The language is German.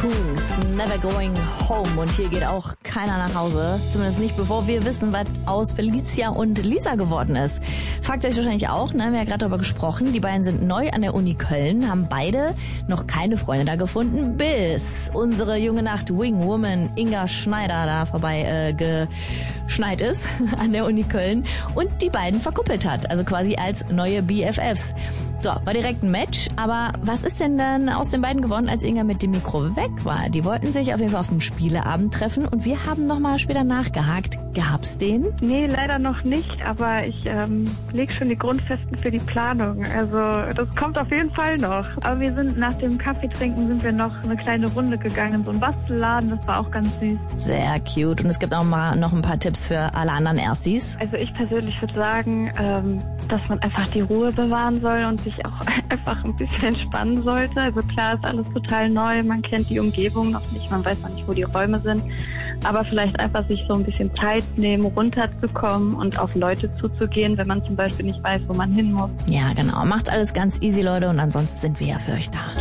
Coons, Never Going Home. Und hier geht auch keiner nach Hause. Zumindest nicht, bevor wir wissen, was aus Felicia und Lisa geworden ist. Fragt euch wahrscheinlich auch, ne? Wir haben ja gerade darüber gesprochen. Die beiden sind neu an der Uni Köln, haben beide noch keine Freunde da gefunden, bis unsere junge Nacht-Wingwoman Inga Schneider da vorbei geschneit ist an der Uni Köln und die beiden verkuppelt hat. Also quasi als neue BFFs. So, war direkt ein Match, aber was ist denn dann aus den beiden geworden, als Inga mit dem Mikro weg war? Die wollten sich auf jeden Fall auf dem Spieleabend treffen und wir haben nochmal später nachgehakt. Gab's den? Nee, leider noch nicht, aber ich lege schon die Grundfesten für die Planung. Also das kommt auf jeden Fall noch. Aber wir sind nach dem Kaffeetrinken sind wir noch eine kleine Runde gegangen in so einen Bastelladen, das war auch ganz süß. Sehr cute und es gibt auch mal noch ein paar Tipps für alle anderen Erstis. Also ich persönlich würde sagen, dass man einfach die Ruhe bewahren soll und sich auch einfach ein bisschen entspannen sollte. Also klar ist alles total neu, man kennt die Umgebung noch nicht, man weiß noch nicht, wo die Räume sind. Aber vielleicht einfach sich so ein bisschen Zeit nehmen, runterzukommen und auf Leute zuzugehen, wenn man zum Beispiel nicht weiß, wo man hin muss. Ja, genau. Macht alles ganz easy, Leute, und ansonsten sind wir ja für euch da.